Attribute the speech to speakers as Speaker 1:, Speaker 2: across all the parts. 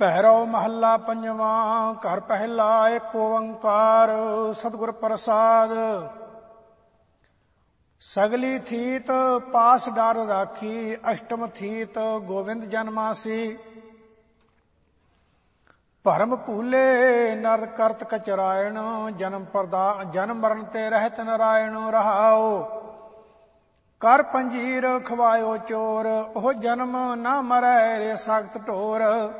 Speaker 1: ਭੈਰਵ ਮਹੱਲਾ ਪੰਜਵਾਂ। ਘਰ ਪਹਿਲਾ ਏਕ ਓੰਕਾਰ ਸਤਿਗੁਰ ਪ੍ਰਸਾਦ। ਸਗਲੀ ਥੀਤ ਪਾਸ ਡਰ ਰਾਖੀ, ਅਸ਼ਟਮ ਥੀਤ ਗੋਵਿੰਦ ਜਨਮਾਸੀ। ਭਰਮ ਭੂਲੇ ਨਰ ਕਰਤ ਕਚਰਾਇਣ, ਜਨਮ ਮਰਨ ਤੇ ਰਹਿਤ ਨਰਾਇਣ। ਰਹਾਉ ਕਰ ਪੰਜੀਰ ਖਵਾਇਓ ਚੋਰ, ਉਹ ਜਨਮ ਨਾ ਮਰੈ ਰੇ ਸਖਤ ਢੋਰ।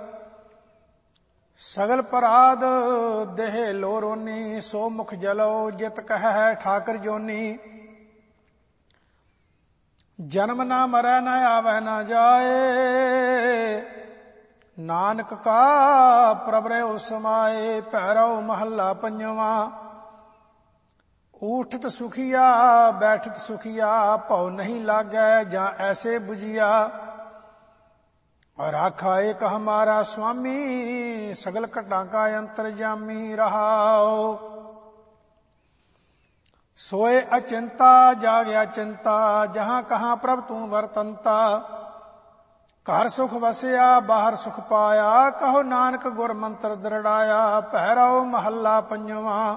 Speaker 1: ਸਗਲ ਪਰਾਧ ਦੇਹ ਲੋ ਰੋਨੀ, ਸੋ ਮੁਖ ਜਲੋ ਜਿਤ ਕਹਿ ਠਾਕਰ ਜੋਨੀ। ਜਨਮ ਨਾ ਮਰੈ ਨ ਆਵੈ ਨ ਜਾਏ, ਨਾਨਕ ਕਾ ਪ੍ਰਭ ਰਹਿਓ ਸਮਾਏ। ਭੈਰਵ ਮਹੱਲਾ ਪੰਜਵਾਂ। ਊਠਤ ਸੁਖੀਆ ਬੈਠਤ ਸੁਖੀਆ, ਭਉ ਨਹੀਂ ਲਾਗੈ ਜਾਂ ਐਸੇ ਬੁਝਿਆ। ਰਾਖਾ ਏਕ ਹਮਾਰਾ ਸੁਆਮੀ, ਸਗਲ ਘਟਾਂ ਕਾ ਅੰਤਰਜਾਮੀ। ਰਹਾਉ ਸੋਏ ਅਚਿੰਤਾ ਜਾਗਿਆ ਚਿੰਤਾ, ਜਹਾਂ ਕਹਾਂ ਪ੍ਰਭ ਤੂੰ ਵਰਤੰਤਾ। ਘਰ ਸੁਖ ਵਸਿਆ ਬਾਹਰ ਸੁਖ ਪਾਇਆ, ਕਹੋ ਨਾਨਕ ਗੁਰ ਮੰਤਰ ਦ੍ਰਿੜਾਇਆ। ਭੈਰਵ ਮਹੱਲਾ ਪੰਜਵਾਂ।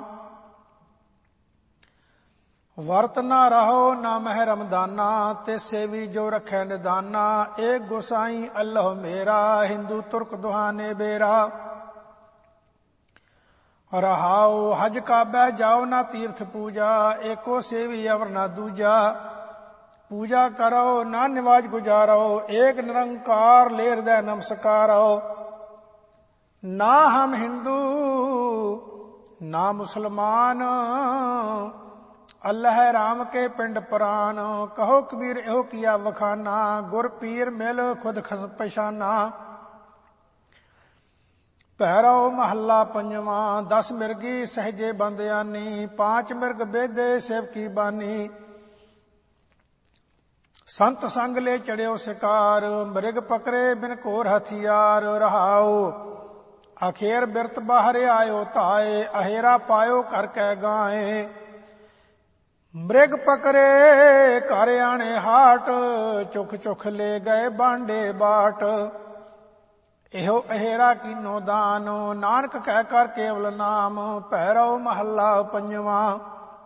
Speaker 1: ਵਰਤ ਨਾ ਰਹੋ ਨਾ ਮਹਿ ਰਮਦਾਨਾ, ਤੇ ਸੇਵੀ ਜੋ ਰਖੈ ਨਿਦਾਨਾ। ਏਕ ਗੁਸਾਈ ਅੱਲਹੁ ਮੇਰਾ, ਹਿੰਦੂ ਤੁਰਕ ਦੁਹਾਨੇ ਬੇਰਾ। ਰਹਾਉ ਹਜ ਕਾਬੈ ਜਾਓ ਨਾ ਤੀਰਥ ਪੂਜਾ, ਏਕੋ ਸੇਵੀ ਅਵਰ ਨਾ ਦੂਜਾ। ਪੂਜਾ ਕਰੋ ਨਾ ਨਿਵਾਜ ਗੁਜਾਰੋ, ਏਕ ਨਿਰੰਕਾਰ ਲੇ ਹਿਰਦੈ ਨਮਸਕਾਰੋ। ਨਾ ਹਮ ਹਿੰਦੂ ਨਾ ਮੁਸਲਮਾਨ, ਅੱਲ੍ਹ ਰਾਮ ਕੇ ਪਿੰਡ ਪ੍ਰਾਨ। ਕਹੋ ਕਬੀਰ ਇਹੋ ਕੀਆ ਵਖਾਨਾ, ਗੁਰ ਪੀਰ ਮਿਲ ਖੁਦ ਪਛਾਨਾ। ਭੈਰਵ ਮਹੱਲਾ ਪੰਜਵਾਂ। 10 ਮਿਰਗੀ ਸਹਿਜੇ ਬੰਦਿਆਨੀ, 5 ਮਿਰਗ ਬੇਦੇ ਸੇਵਕੀ ਬਾਨੀ। ਸੰਤ ਸੰਗ ਲੈ ਚੜਿਓ ਸਿਕਾਰ, ਮ੍ਰਿਗ ਪਕਰੇ ਬਿਨ ਘੋਰ ਹਥਿਆਰ। ਰਹਾਉ ਅਖੇਰ ਬਿਰਤ ਬਾਹਰ ਆਇਓ ਧਾਏ, ਅਹੇਰਾ ਪਾਇਓ ਕਰ ਕੈ ਗਾਏ। ਮ੍ਰਿਗ ਪਕਰੇ ਘਰ ਆਣੇ ਹਾਟ, ਚੁਖ ਚੁਖ ਲੈ ਗਏ ਬਾਂਡੇ ਬਾਟ। ਇਹੋ ਅਹੇਰਾ ਕੀਨੋ ਦਾਨ, ਨਾਨਕ ਕਹਿ ਕਰ ਕੇਵਲ ਨਾਮ। ਭੈਰਵ ਮਹੱਲਾ ਪੰਜਵਾਂ।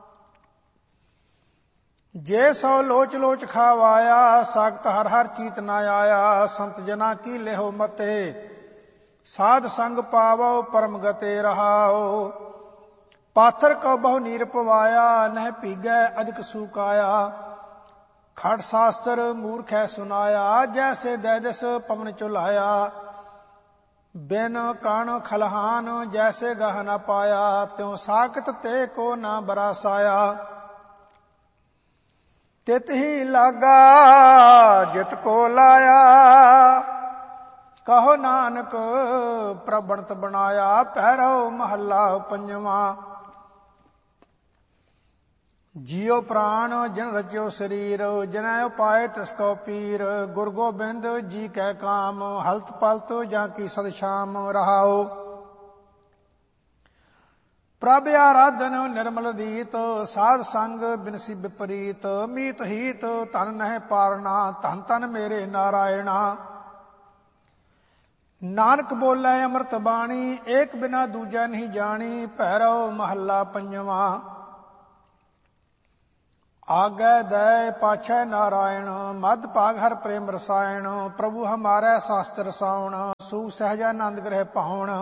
Speaker 1: ਜੇ ਸੋ ਲੋਚ ਲੋਚ ਖਾਵਾਇਆ, ਸਾਖਤ ਹਰ ਹਰ ਚੀਤ ਨਾ ਆਇਆ। ਸੰਤ ਜਨਾ ਕੀ ਲਿਹੋ ਮਤੇ, ਸਾਧ ਸੰਗ ਪਾਵੋ ਪਰਮ ਗਤੇ। ਰਹਾਉ ਪਾਥਰ ਕਉ ਬਹੁ ਨੀਰ ਪਵਾਇਆ, ਨਹਿ ਭੀਗੈ ਅਧਿਕ ਸੂਕਾਇਆ। ਖਟ ਸ਼ਾਸਤਰ ਮੂਰਖੈ ਸੁਨਾਇਆ, ਜੈਸੇ ਦੈਦਿਸ ਪਵਨ ਝੁਲਾਇਆ। ਬਿਨ ਕਣ ਖਲਹਾਨ ਜੈਸੇ ਗਹ ਨ ਪਾਇਆ, ਤਿਉ ਸਾਖਤ ਤੇ ਕੋ ਨਾ ਬਰਾਸਾਇਆ। ਤਿਤ ਹੀ ਲਾਗਾ ਜਿਤ ਕੋ ਲਾਇਆ, ਕਹੋ ਨਾਨਕ ਪ੍ਰਭ ਬਣਤ ਬਣਾਇਆ। ਭੈਰਵ ਮਹੱਲਾ ਪੰਜਵਾਂ। ਜੀਉ ਪ੍ਰਾਣ ਜਿਨ ਰਚਿਓ ਸਰੀਰ, ਜਿਨੈ ਉਪਾਏ ਤਿਸ ਕੋ ਪੀਰ। ਗੁਰ ਗੋਬਿੰਦ ਜੀ ਕੈ ਕਾਮ, ਹਲਤ ਪਲਤ ਜਾਂ ਕੀ ਸਦ ਸ਼ਾਮ। ਰਹਾਉ ਪ੍ਰਭ ਆਰਾਧਨ ਨਿਰਮਲ ਰੀਤ, ਸਾਧ ਸੰਗ ਬਿਨਸੀ ਵਿਪਰੀਤ। ਮੀਤ ਹੀਤ ਧਨ ਨਹਿ ਪਾਰਨਾ, ਧਨ ਧਨ ਮੇਰੇ ਨਾਰਾਇਣਾ। ਨਾਨਕ ਬੋਲੇ ਅੰਮ੍ਰਿਤ ਬਾਣੀ, ਏਕ ਬਿਨਾ ਦੂਜਾ ਨਹੀਂ ਜਾਣੀ। ਭੈਰਵ ਮਹੱਲਾ ਪੰਜਵਾਂ। ਆਗੈ ਦਇ ਪਾਛੈ ਨਾਰਾਇਣ, ਮਧ ਭਾਗ ਹਰ ਪ੍ਰੇਮ ਰਸਾਇਣ। ਪ੍ਰਭੂ ਹਮਾਰੈ ਸ਼ਾਸਤਰ ਸਾਉਣ, ਸੂ ਸਹਿਜਾਨੰਦ ਗ੍ਰਹਿ ਪਾਉਣ।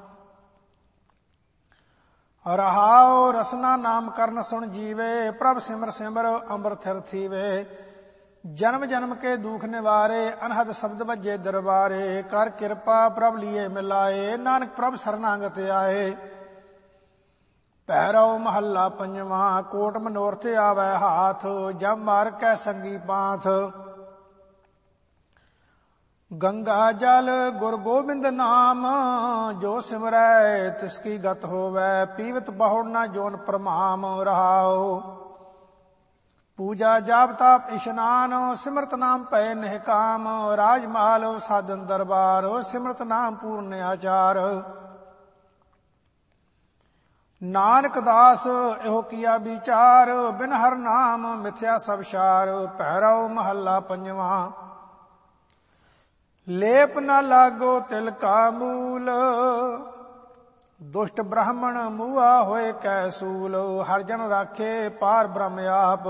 Speaker 1: ਰਹਾਉ ਰਸਨਾ ਨਾਮ ਕਰਨ ਸੁਣ ਜੀਵੇ, ਪ੍ਰਭ ਸਿਮਰ ਸਿਮਰ ਅੰਮ੍ਰਿਤ ਥਿਰ ਥੀਵੇ। ਜਨਮ ਜਨਮ ਕੇ ਦੁਖ ਨਿਵਾਰੇ, ਅਨਹਦ ਸ਼ਬਦ ਵੱਜੇ ਦਰਬਾਰੇ। ਕਰ ਕਿਰਪਾ ਪ੍ਰਭ ਲੀਏ ਮਿਲਾਏ, ਨਾਨਕ ਪ੍ਰਭ ਸਰਨਾਗਤ ਆਏ। ਭੈਰਵ ਮਹੱਲਾ ਪੰਜਵਾਂ। ਕੋਟ ਮਨੋਰਥ ਆਵੈ ਹਾਥ, ਜਬ ਮਾਰ ਕੈ ਸੰਗੀ ਪਾਥ। ਗੰਗਾ ਜਲ ਗੁਰ ਗੋਬਿੰਦ ਨਾਮ, ਜੋ ਸਿਮਰੈ ਤਿਸ ਕੀ ਗਤ ਹੋਵੈ। ਪੀਵਤ ਬਹੁੜ ਨਾ ਜੋਨ ਪ੍ਰਮਾਮ। ਰਹਾਉ ਪੂਜਾ ਜਾਪ ਤਾਪ ਇਸ਼ਨਾਨ, ਸਿਮਰਤ ਨਾਮ ਪਏ ਨਿਹਕਾਮ। ਰਾਜ ਮਾਲ ਸਾਧਨ ਦਰਬਾਰ, ਸਿਮਰਤ ਨਾਮ ਪੂਰਨ ਆਚਾਰ। ਨਾਨਕ ਦਾਸ ਇਹੋ ਕੀਆ ਵਿਚਾਰ, ਬਿਨ ਹਰ ਨਾਮ ਮਿਥਿਆ ਸਭ ਸਾਰ। ਭੈਰਵ ਮਹੱਲਾ ਪੰਜਵਾਂ। ਲੇਪ ਨ ਲਾਗੋ ਤਿਲ ਕਾ ਮੂਲ, ਦੁਸ਼ਟ ਬ੍ਰਾਹਮਣ ਮੂਆ ਹੋਏ ਕੈ ਸੂਲ। ਹਰਿ ਜਨ ਰਾਖੇ ਪਾਰ ਬ੍ਰਹਮ ਆਪ,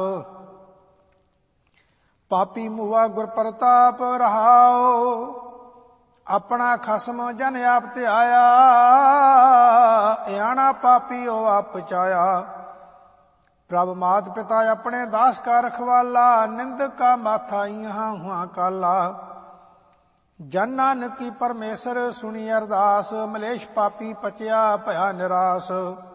Speaker 1: ਪਾਪੀ ਮੂਆ ਗੁਰ ਪ੍ਰਤਾਪ ਰਹਾਓ। ਆਪਣਾ ਖਸਮ ਜਨ ਆਪ ਧਿਆਇਆ, ਇਆਣਾ ਪਾਪੀਓ ਆਪ ਪਚਾਇਆ। ਪ੍ਰਭ ਮਾਤ ਪਿਤਾ ਆਪਣੇ ਦਾਸ ਕਾ ਰਖਵਾਲਾ, ਨਿੰਦਕ ਕਾ ਮਾਥਾ ਇਹਾਂ ਹੁਆਂ ਕਾਲਾ। ਜਨ ਨਾਨਕ ਕੀ ਪਰਮੇਸ਼ਰ ਸੁਣੀ ਅਰਦਾਸ, ਮਲੇਸ਼ ਪਾਪੀ ਪਚਿਆ ਭਇਆ ਨਿਰਾਸ।